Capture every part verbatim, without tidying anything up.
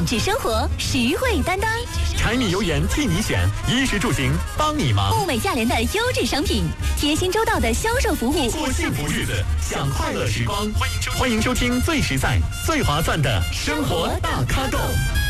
品质生活，实惠担当。 柴米油盐替你选，衣食住行帮你忙。 物美价廉的优质商品，贴心周到的销售服务， 过幸福日子，享快乐时光。欢迎收听最实在、最划算的生活大咖购。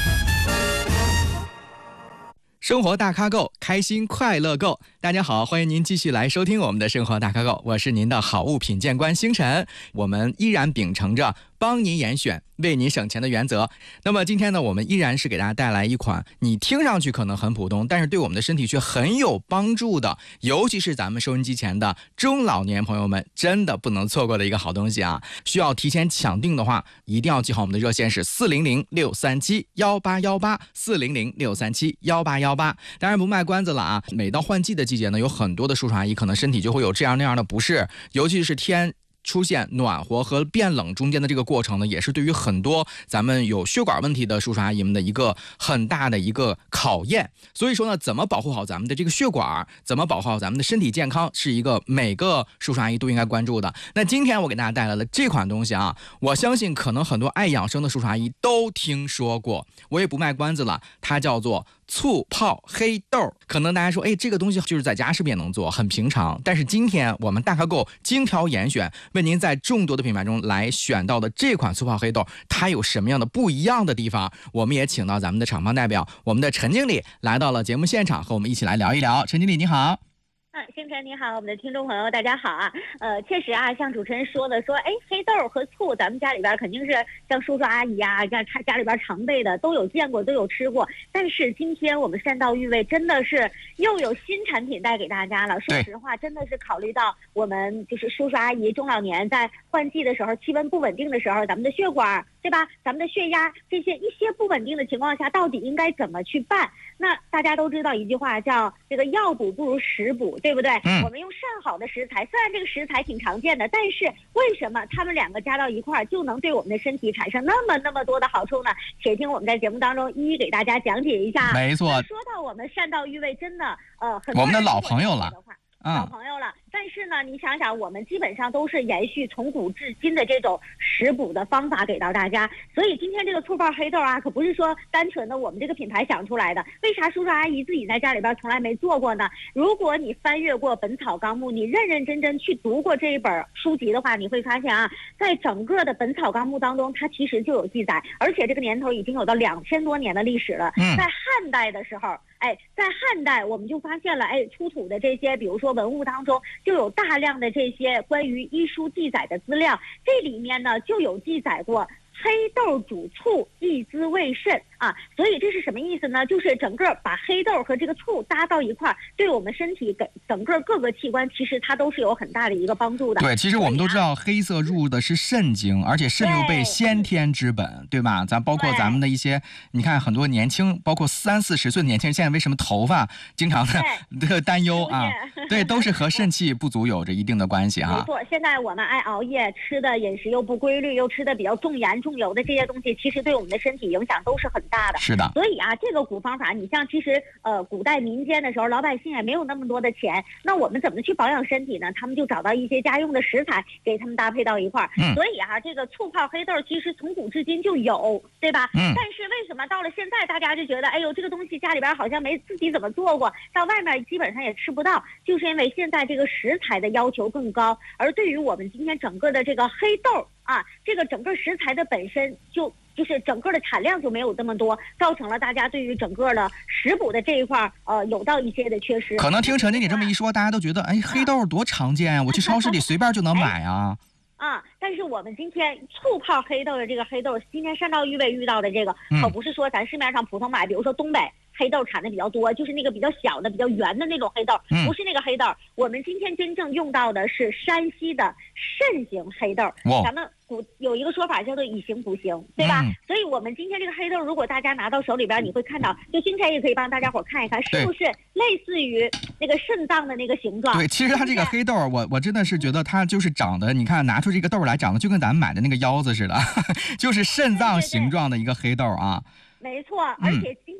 生活大咖购，开心快乐购。大家好，欢迎您继续来收听我们的生活大咖购，我是您的好物品鉴官星辰。我们依然秉承着帮您严选，为您省钱的原则。那么今天呢，我们依然是给大家带来一款你听上去可能很普通，但是对我们的身体却很有帮助的，尤其是咱们收音机前的中老年朋友们真的不能错过的一个好东西啊！需要提前抢定的话，一定要记好我们的热线是四零零六三七幺八幺八四零零六三七幺八幺八。当然不卖关子了啊，每到换季的季节呢，有很多的叔叔阿姨可能身体就会有这样那样的不适，尤其是天出现暖和和变冷中间的这个过程呢，也是对于很多咱们有血管问题的叔叔阿姨们的一个很大的一个考验。所以说呢，怎么保护好咱们的这个血管，怎么保护好咱们的身体健康，是一个每个叔叔阿姨都应该关注的。那今天我给大家带来了这款东西啊，我相信可能很多爱养生的叔叔阿姨都听说过，我也不卖关子了，它叫做醋泡黑豆。可能大家说，哎，这个东西就是在家是不是也能做，很平常。但是今天我们大咖购精挑严选，为您在众多的品牌中来选到的这款醋泡黑豆，它有什么样的不一样的地方？我们也请到咱们的厂方代表，我们的陈经理来到了节目现场，和我们一起来聊一聊。陈经理你好。 啊，星辰你好，我们的听众朋友大家好啊。呃，确实啊，像主持人说的，说哎，黑豆和醋，咱们家里边肯定是像叔叔阿姨啊，家他家里边常备的都有见过，都有吃过。但是今天我们善道育味真的是又有新产品带给大家了。说实话，真的是考虑到我们就是叔叔阿姨、中老年在换季的时候，气温不稳定的时候，咱们的血管对吧，咱们的血压这些一些不稳定的情况下，到底应该怎么去办？那大家都知道一句话叫这个药补不如食补，对不对？嗯，我们用上好的食材，虽然这个食材挺常见的，但是为什么他们两个加到一块儿就能对我们的身体产生那么那么多的好处呢？且听我们在节目当中一一给大家讲解一下。 没错， 说到我们善道育味，真的呃，很多我们的老朋友了。 老朋友了，但是呢，你想想，我们基本上都是延续从古至今的这种食补的方法给到大家。所以今天这个醋泡黑豆啊，可不是说单纯的我们这个品牌想出来的。为啥叔叔阿姨自己在家里边从来没做过呢？如果你翻阅过《本草纲目》，你认认真真去读过这一本书籍的话，你会发现啊，在整个的《本草纲目》当中，它其实就有记载，而且这个年头已经有到两千多年的历史了。 嗯， 在汉代的时候。哎，在汉代我们就发现了，哎，出土的这些，比如说文物当中，就有大量的这些关于医书记载的资料，这里面呢就有记载过黑豆煮醋益滋胃肾啊，所以这是什么意思呢？就是整个把黑豆和这个醋搭到一块儿，对我们身体给整个各个器官，其实它都是有很大的一个帮助的。 对，其实我们都知道黑色入的是肾经，而且肾又被先天之本，对吧？咱包括咱们的一些，你看很多年轻，包括三四十岁的年轻人，现在为什么头发经常的这个担忧啊？对，都是和肾气不足有着一定的关系哈。 没错，现在我们爱熬夜，吃的饮食又不规律，又吃的比较重盐重油的这些东西，其实对我们的身体影响都是很大的。 是的。 所以啊，这个古方法，你像其实呃，古代民间的时候，老百姓也没有那么多的钱，那我们怎么去保养身体呢？他们就找到一些家用的食材，给他们搭配到一块儿。嗯。所以啊，这个醋泡黑豆其实从古至今就有，对吧？嗯。但是为什么到了现在，大家就觉得，哎呦，这个东西家里边好像没自己怎么做过，到外面基本上也吃不到，就是因为现在这个食材的要求更高，而对于我们今天整个的这个黑豆啊，这个整个食材的本身就。就是整个的产量就没有这么多，造成了大家对于整个的食补的这一块呃有到一些的缺失。 可能听陈经理这么一说，大家都觉得，哎，黑豆多常见啊，我去超市里随便就能买啊。 啊，但是我们今天醋泡黑豆的这个黑豆，今天善道育味遇到的这个，可不是说咱市面上普通买，比如说东北黑豆产的比较多，就是那个比较小的、比较圆的那种黑豆，不是那个黑豆。我们今天真正用到的是山西的肾型黑豆，咱们古有一个说法叫做以形补形，对吧？嗯、所以我们今天这个黑豆，如果大家拿到手里边，你会看到，就星辰也可以帮大家伙看一看，是不是类似于那个肾脏的那个形状？ 对，其实它这个黑豆，我我真的是觉得它就是长得，你看拿出这个豆来，长得就跟咱们买的那个腰子似的，就是肾脏形状的一个黑豆啊。 没错，而且今天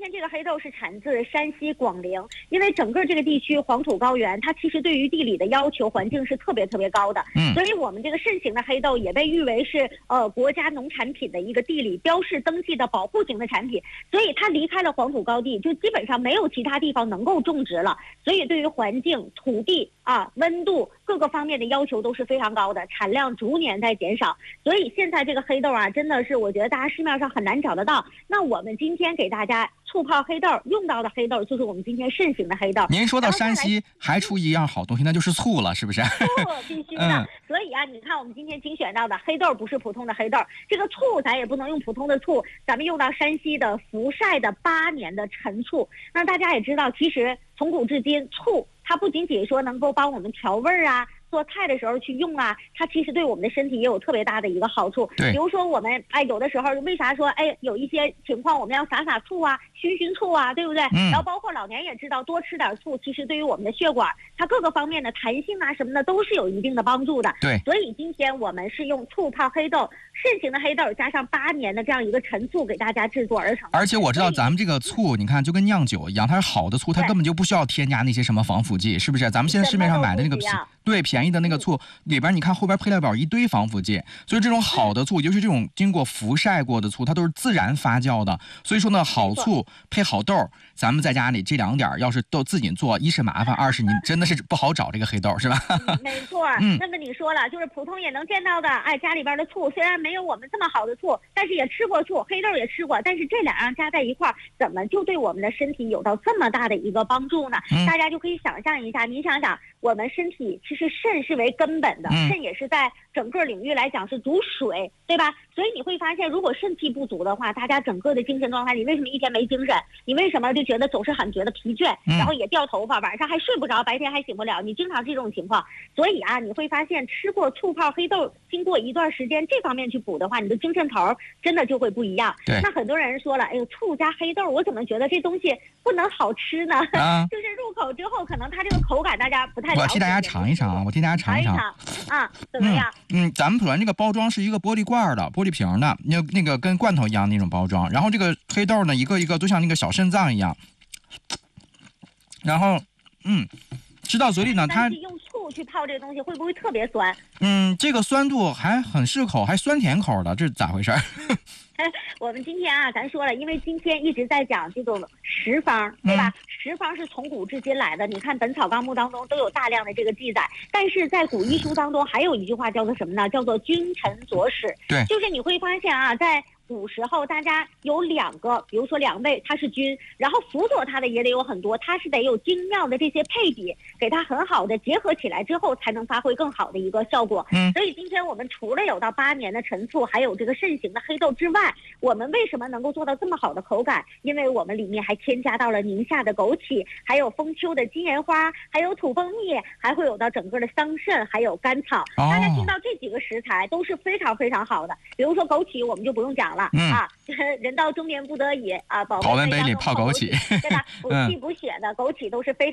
天这个黑豆是产自山西广陵，因为整个这个地区黄土高原，它其实对于地理的要求环境是特别特别高的， 嗯， 所以我们这个慎型的黑豆也被誉为是呃国家农产品的一个地理标示登记的保护型的产品，所以它离开了黄土高地，就基本上没有其他地方能够种植了，所以对于环境、土地啊、温度各个方面的要求都是非常高的，产量逐年在减少，所以现在这个黑豆啊，真的是我觉得大家市面上很难找得到。那我们今天给大家醋泡黑豆用到的黑豆，就是我们今天慎型的黑豆。 您说到山西还出一样好东西，那就是醋了，是不是？ 醋必须的、嗯。所以啊，你看我们今天精选到的黑豆不是普通的黑豆，这个醋咱也不能用普通的醋，咱们用到山西的福晒的八年的陈醋。那大家也知道，其实从古至今，醋它不仅仅说能够帮我们调味儿啊。做菜的时候去用啊，它其实对我们的身体也有特别大的一个好处。 对， 比如说我们哎，有的时候为啥说哎，有一些情况我们要撒撒醋啊，熏熏醋啊，对不对？嗯。然后包括老年也知道，多吃点醋，其实对于我们的血管，它各个方面的弹性啊什么的都是有一定的帮助的。 对。 所以今天我们是用醋泡黑豆，慎型的黑豆加上八年的这样一个陈醋给大家制作而成。 而且我知道咱们这个醋，你看就跟酿酒一样，它是好的醋，它根本就不需要添加那些什么防腐剂，是不是？咱们现在市面上买的那个对便宜的那个醋。里边你看后边配料表一堆防腐剂，所以这种好的醋，尤其这种经过福晒过的醋，它都是自然发酵的。所以说呢，好醋配好豆，咱们在家里这两点要是都自己做，一是麻烦，二是你真的是不好找这个黑豆，是吧？ 嗯、没错，嗯，那么你说了，就是普通也能见到的，哎，家里边的醋虽然没有我们这么好的醋，但是也吃过醋，黑豆也吃过，但是这两样加在一块儿，怎么就对我们的身体有到这么大的一个帮助呢？嗯、大家就可以想象一下，你想想，我们身体其实肾是为根本的，肾也是在整个领域来讲是主水，对吧？所以你会发现，如果肾气不足的话，大家整个的精神状态，你为什么一天没精神？你为什么就觉得总是很觉得疲倦，然后也掉头发，晚上还睡不着，白天还醒不了？你经常这种情况，所以啊，你会发现吃过醋泡黑豆，经过一段时间这方面去补的话，你的精神头真的就会不一样。 对。 那很多人说了，哎呦，醋加黑豆，我怎么觉得这东西不能好吃呢？啊、就是入口之后，可能它这个口感大家不太了解。 我替大家尝一尝啊，我替大家尝一尝。 啊，怎么样？ 嗯，嗯咱们普然这个包装是一个玻璃罐的、玻璃瓶的，那那个跟罐头一样那种包装。然后这个黑豆呢，一个一个都像那个小肾脏一样。然后，嗯，吃到嘴里呢，它用醋去泡这个东西会不会特别酸？ 嗯，这个酸度还很适口，还酸甜口的，这是咋回事？ 我们今天啊，咱说了，因为今天一直在讲这种食方，对吧？嗯、食方是从古至今来的，你看《本草纲目》当中都有大量的这个记载。但是在古医书当中，还有一句话叫做什么呢？叫做君臣佐使。对，就是你会发现啊，在古时候，大家有两个，比如说两位他是君，然后辅佐他的也得有很多，他是得有精妙的这些配比，给他很好的结合起来之后，才能发挥更好的一个效果。嗯，所以今天我们除了有到八年的陈醋，还有这个慎型的黑豆之外，我们为什么能够做到这么好的口感？因为我们里面还添加到了宁夏的枸杞，还有丰丘的金银花，还有土蜂蜜，还会有到整个的桑葚，还有甘草。哦、大家听到这几个食材都是非常非常好的。比如说枸杞，我们就不用讲了、嗯、啊，人到中年不得已啊，保温杯里泡枸杞，对吧？补气补血的枸杞都是非常。